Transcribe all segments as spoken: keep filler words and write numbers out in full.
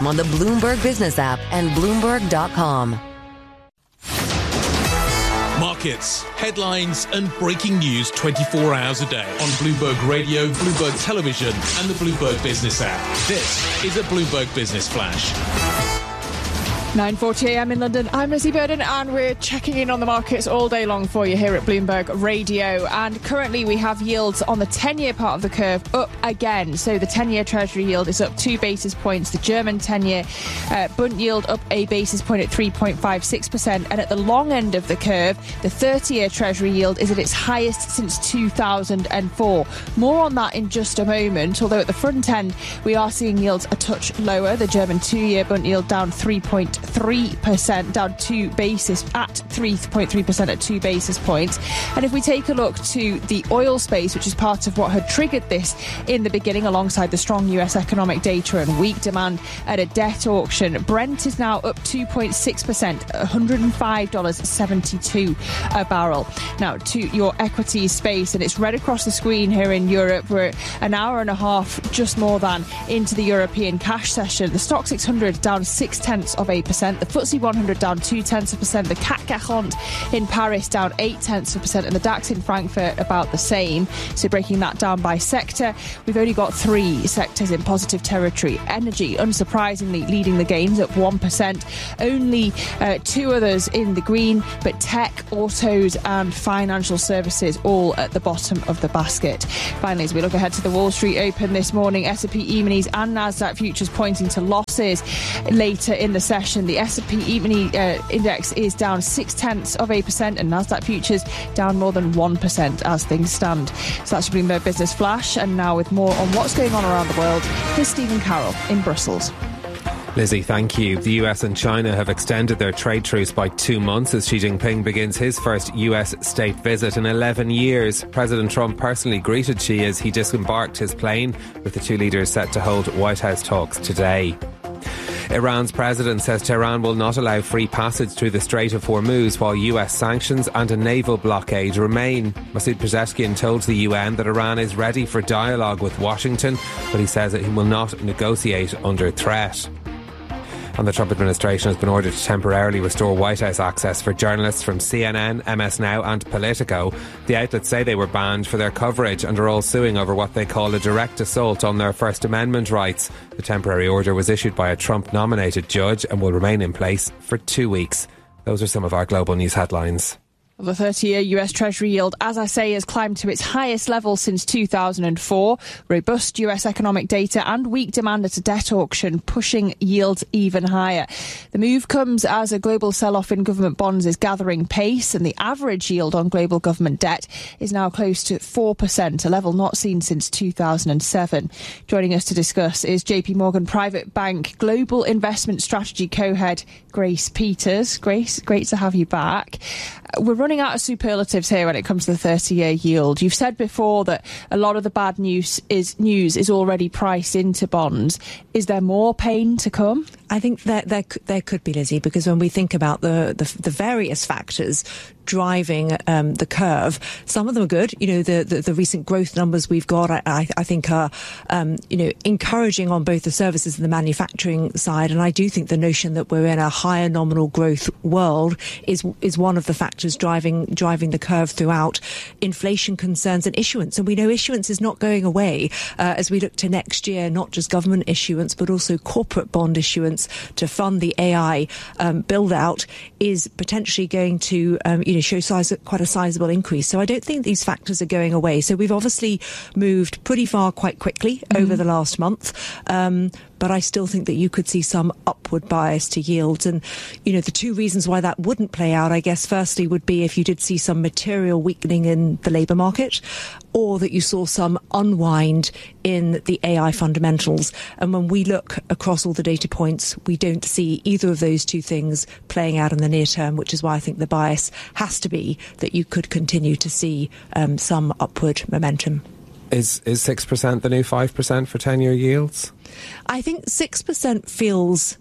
on the Bloomberg Business app and Bloomberg dot com. Markets, headlines and breaking news twenty-four hours a day on Bloomberg Radio, Bloomberg Television and the Bloomberg Business app. This is a Bloomberg Business Flash. nine forty a m in London. I'm Lizzie Burden and we're checking in on the markets all day long for you here at Bloomberg Radio. And currently we have yields on the ten-year part of the curve up again. So the ten-year Treasury yield is up two basis points. The German ten-year uh, Bund yield up a basis point at three point five six percent. And at the long end of the curve, the thirty-year Treasury yield is at its highest since two thousand four. More on that in just a moment. Although at the front end, we are seeing yields a touch lower. The German two-year Bund yield down three point three percent, down two basis at three point three percent at two basis points. And if we take a look to the oil space, which is part of what had triggered this in the beginning, alongside the strong U S economic data and weak demand at a debt auction, Brent is now up two point six percent, one hundred five dollars seventy-two a barrel. Now to your equity space, and it's right across the screen here in Europe. We're an hour and a half, just more than, into the European cash session. The Stock six hundred down six tenths of a percent. The F T S E one hundred down two tenths of a percent. The C A C quarante in Paris down eight tenths of a percent, and the DAX in Frankfurt about the same. So breaking that down by sector, we've only got three sectors in positive territory. Energy, unsurprisingly, leading the gains at one percent. Only uh, two others in the green, but tech, autos and financial services all at the bottom of the basket. Finally, as we look ahead to the Wall Street Open this morning, S and P E-minis and Nasdaq futures pointing to losses later in the session. The S and P E-mini uh, index is down six tenths of a percent, and Nasdaq futures down more than one percent as things stand. So that's Bloomberg Business Flash, and now with more on what's going on around the world, here's Stephen Carroll in Brussels. Lizzie, thank you. The U S and China have extended their trade truce by two months as Xi Jinping begins his first U S state visit in eleven years. President Trump personally greeted Xi as he disembarked his plane, with the two leaders set to hold White House talks today. Iran's president says Tehran will not allow free passage through the Strait of Hormuz while U S sanctions and a naval blockade remain. Masoud Pezeshkian told the U N that Iran is ready for dialogue with Washington, but he says that he will not negotiate under threat. And the Trump administration has been ordered to temporarily restore White House access for journalists from C N N, M S Now and Politico. The outlets say they were banned for their coverage and are all suing over what they call a direct assault on their First Amendment rights. The temporary order was issued by a Trump-nominated judge and will remain in place for two weeks. Those are some of our global news headlines. The thirty-year U S Treasury yield, as I say, has climbed to its highest level since two thousand four. Robust U S economic data and weak demand at a debt auction pushing yields even higher. The move comes as a global sell-off in government bonds is gathering pace, and the average yield on global government debt is now close to four percent, a level not seen since two thousand seven. Joining us to discuss is J P Morgan Private Bank Global Investment Strategy Co-Head Grace Peters. Grace, great to have you back. We're running out of superlatives here when it comes to the thirty-year yield. You've said before that a lot of the bad news is news is already priced into bonds. Is there more pain to come? I think that there, there could be, Lizzie, because when we think about the, the, the various factors driving um, the curve, some of them are good. You know, the, the, the recent growth numbers we've got, I, I, I think are, um, you know, encouraging on both the services and the manufacturing side. And I do think the notion that we're in a higher nominal growth world is is one of the factors driving driving the curve throughout. Inflation concerns and issuance. And we know issuance is not going away uh, as we look to next year, not just government issuance, but also corporate bond issuance to fund the A I um, build out is potentially going to, um, you know, show size, quite a sizable increase. So I don't think these factors are going away. So we've obviously moved pretty far quite quickly mm-hmm. over the last month. Um, but I still think that you could see some upward bias to yields. And, you know, the two reasons why that wouldn't play out, I guess, firstly would be if you did see some material weakening in the labour market, or that you saw some unwind in the A I fundamentals. And when we look across all the data points, we don't see either of those two things playing out in the near term, which is why I think the bias has to be that you could continue to see um, some upward momentum. Is is six percent the new five percent for ten-year yields? I think six percent feels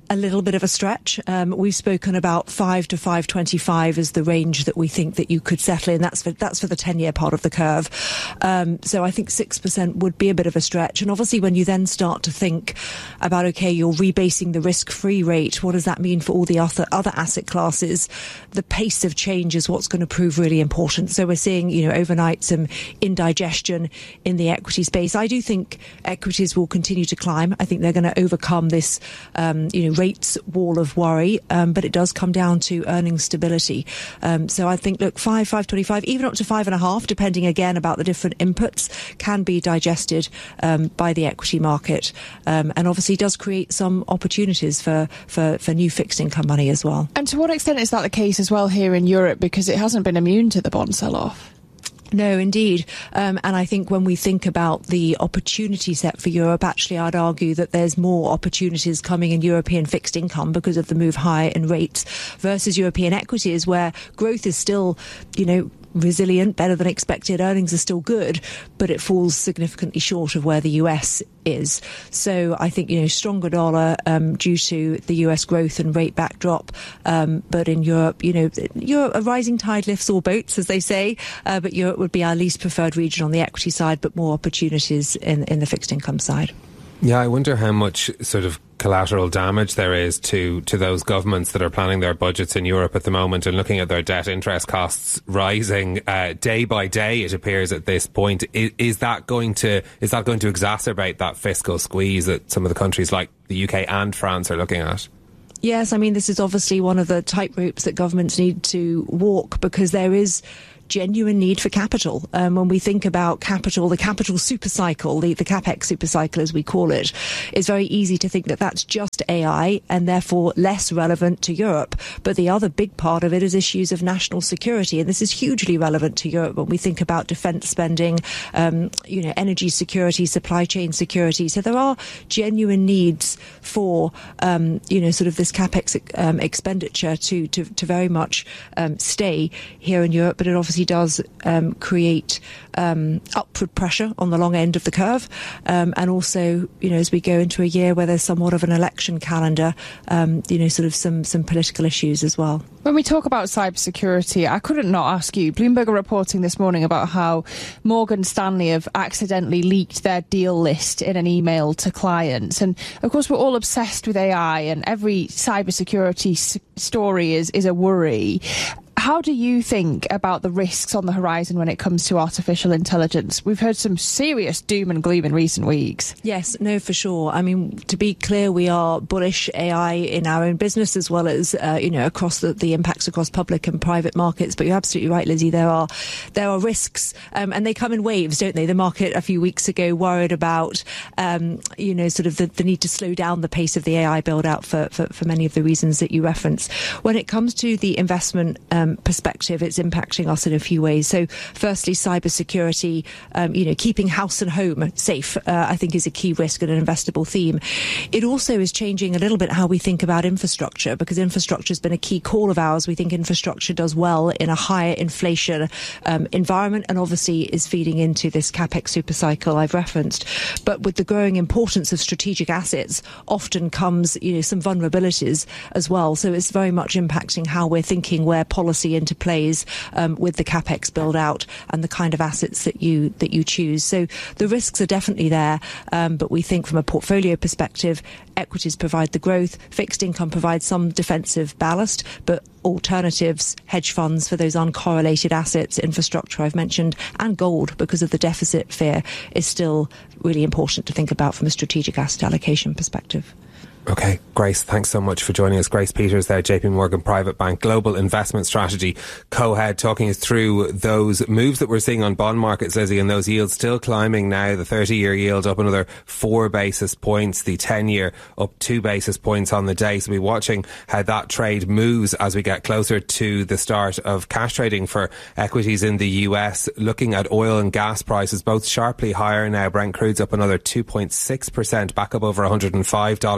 a little bit of a stretch. Um, we've spoken about five to five twenty-five as the range that we think that you could settle in. That's for, that's for the ten-year part of the curve. Um, so I think six percent would be a bit of a stretch. And obviously when you then start to think about, OK, you're rebasing the risk-free rate, what does that mean for all the other, other asset classes? The pace of change is what's going to prove really important. So we're seeing, you know, overnight some indigestion in the equity space. I do think equities will continue to climb. I think they're going to overcome this, um, you know, rates wall of worry, um, but it does come down to earnings stability. Um, so I think, look, five, five twenty-five, even up to five and a half, depending again about the different inputs, can be digested um, by the equity market, um, and obviously does create some opportunities for, for, for new fixed income money as well. And to what extent is that the case as well here in Europe, because it hasn't been immune to the bond sell-off? No, indeed. Um, and I think when we think about the opportunity set for Europe, actually, I'd argue that there's more opportunities coming in European fixed income because of the move higher in rates versus European equities, where growth is still, you know, resilient, better than expected. Earnings are still good, but it falls significantly short of where the U S is. So I think, you know, stronger dollar um, due to the U S growth and rate backdrop. Um, but in Europe, you know, Europe, a rising tide lifts all boats, as they say. Uh, but Europe would be our least preferred region on the equity side, but more opportunities in, in the fixed income side. Yeah, I wonder how much sort of collateral damage there is to, to those governments that are planning their budgets in Europe at the moment and looking at their debt interest costs rising uh, day by day, it appears at this point. Is, is that going to is that going to exacerbate that fiscal squeeze that some of the countries like the U K and France are looking at? Yes, I mean, this is obviously one of the tightropes that governments need to walk, because there is genuine need for capital. Um, when we think about capital, the capital super cycle, the, the capex super cycle as we call it, it's very easy to think that that's just A I and therefore less relevant to Europe. But the other big part of it is issues of national security, and this is hugely relevant to Europe when we think about defence spending, um, you know, energy security, supply chain security. So there are genuine needs for, um, you know, sort of this capex um, expenditure to, to, to very much um, stay here in Europe, but it obviously does um, create um, upward pressure on the long end of the curve, um, and also, you know, as we go into a year where there's somewhat of an election calendar, um, you know, sort of some some political issues as well. When we talk about cybersecurity, I couldn't not ask you. Bloomberg are reporting this morning about how Morgan Stanley have accidentally leaked their deal list in an email to clients, and of course we're all obsessed with A I, and every cybersecurity s- story is is a worry. How do you think about the risks on the horizon when it comes to artificial intelligence? We've heard some serious doom and gloom in recent weeks. Yes, no, for sure. I mean, to be clear, we are bullish A I in our own business as well as, uh, you know, across the, the impacts across public and private markets. But you're absolutely right, Lizzie. There are there are risks, um, and they come in waves, don't they? The market a few weeks ago worried about, um, you know, sort of the, the need to slow down the pace of the A I build out for, for, for many of the reasons that you reference. When it comes to the investment um, perspective, it's impacting us in a few ways. So firstly, cybersecurity, um, you know, keeping house and home safe, uh, I think is a key risk and an investable theme. It also is changing a little bit how we think about infrastructure, because infrastructure has been a key call of ours. We think infrastructure does well in a higher inflation um, environment, and obviously is feeding into this capex super cycle I've referenced. But with the growing importance of strategic assets often comes, you know, some vulnerabilities as well. So it's very much impacting how we're thinking where policy interplays um, with the capex build out and the kind of assets that you that you choose. So the risks are definitely there, um, but we think from a portfolio perspective, equities provide the growth, fixed income provides some defensive ballast, but alternatives, hedge funds for those uncorrelated assets, infrastructure I've mentioned, and gold, because of the deficit fear, is still really important to think about from a strategic asset allocation perspective. Okay, Grace, thanks so much for joining us. Grace Peters there, J P Morgan Private Bank Global Investment Strategy Co-Head, talking us through those moves that we're seeing on bond markets, Lizzie, and those yields still climbing now. The thirty-year yield up another four basis points, the ten-year up two basis points on the day. So we'll be watching how that trade moves as we get closer to the start of cash trading for equities in the U S. Looking at oil and gas prices, both sharply higher now. Brent crude's up another two point six percent, back up over one hundred five dollars a barrel.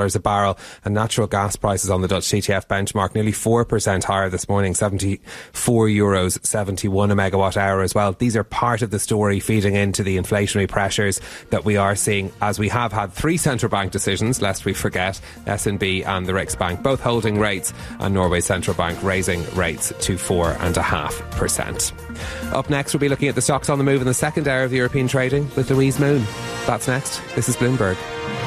barrel, and natural gas prices on the Dutch T T F benchmark nearly four percent higher this morning, seventy-four euros seventy-one a megawatt hour as well. These are part of the story feeding into the inflationary pressures that we are seeing, as we have had three central bank decisions, lest we forget, S N B and the Riksbank, both holding rates, and Norway's central bank raising rates to four point five percent. Up next, we'll be looking at the stocks on the move in the second hour of the European trading with Louise Moon. That's next. This is Bloomberg.